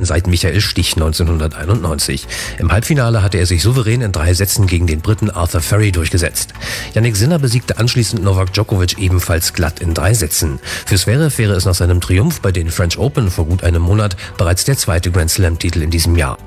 seit Michael Stich 1991. Im Halbfinale hatte er sich souverän in 3 Sätzen gegen den Briten Arthur Ferry durchgesetzt. Jannik Sinner besiegte anschließend Novak Djokovic ebenfalls glatt in 3 Sätzen. Für Zverev wäre es nach seinem Triumph bei den French Open vor gut einem Monat bereits der 2. Grand Slam-Titel in diesem Jahr.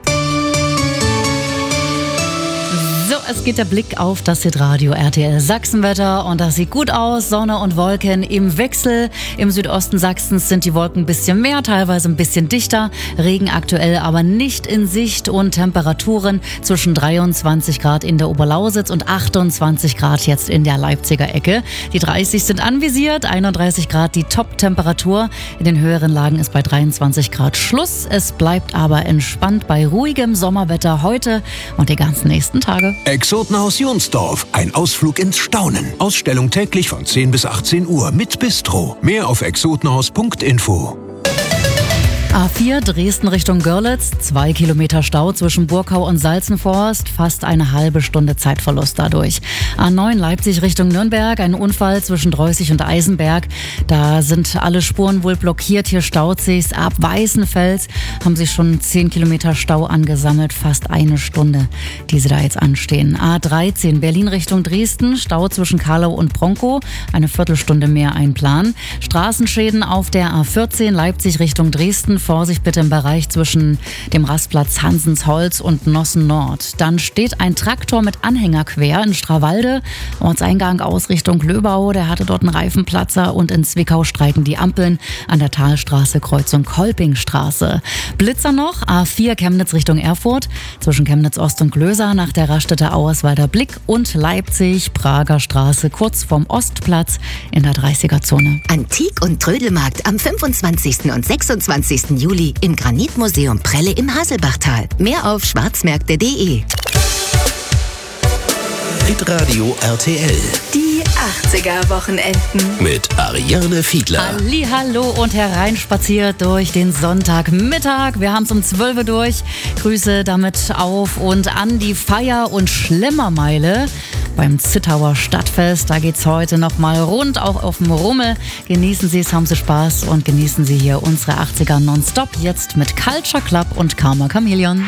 Es geht der Blick auf das Hitradio RTL Sachsenwetter und das sieht gut aus. Sonne und Wolken im Wechsel. Im Südosten Sachsens sind die Wolken ein bisschen mehr, teilweise ein bisschen dichter. Regen aktuell aber nicht in Sicht und Temperaturen zwischen 23 Grad in der Oberlausitz und 28 Grad jetzt in der Leipziger Ecke. Die 30 sind anvisiert, 31 Grad die Top-Temperatur. In den höheren Lagen ist bei 23 Grad Schluss. Es bleibt aber entspannt bei ruhigem Sommerwetter heute und die ganzen nächsten Tage. Exotenhaus Jonsdorf, ein Ausflug ins Staunen. Ausstellung täglich von 10 bis 18 Uhr mit Bistro. Mehr auf exotenhaus.info. A4 Dresden Richtung Görlitz, 2 Kilometer Stau zwischen Burkau und Salzenforst, fast eine halbe Stunde Zeitverlust dadurch. A9 Leipzig Richtung Nürnberg, ein Unfall zwischen Dreußig und Eisenberg. Da sind alle Spuren wohl blockiert, hier staut sich's. Ab Weißenfels haben sich schon 10 Kilometer Stau angesammelt, fast eine Stunde, die sie da jetzt anstehen. A13 Berlin Richtung Dresden, Stau zwischen Karlau und Bronkow, eine Viertelstunde mehr einplanen. Straßenschäden auf der A14 Leipzig Richtung Dresden, Vorsicht bitte im Bereich zwischen dem Rastplatz Hansensholz und Nossen Nord. Dann steht ein Traktor mit Anhänger quer in Strawalde. Ortseingang Ausrichtung Löbau, der hatte dort einen Reifenplatzer und in Zwickau streiken die Ampeln an der Talstraße Kreuzung Kolpingstraße. Blitzer noch, A4 Chemnitz Richtung Erfurt, zwischen Chemnitz Ost und Glöser nach der Raststätte Auerswalder Blick und Leipzig Prager Straße kurz vorm Ostplatz in der 30er-Zone. Antik- und Trödelmarkt am 25. und 26. Juli im Granitmuseum Prelle im Haselbachtal. Mehr auf schwarzmärkte.de. Hitradio RTL. Die 80er-Wochenenden. Mit Ariane Fiedler. Hallihallo und hereinspaziert durch den Sonntagmittag. Wir haben es um 12 Uhr durch. Grüße damit auf und an die Feier- und Schlemmermeile beim Zittauer Stadtfest. Da geht's heute nochmal rund, auch auf dem Rummel. Genießen Sie es, haben Sie Spaß und genießen Sie hier unsere 80er nonstop. Jetzt mit Culture Club und Karma Chameleon.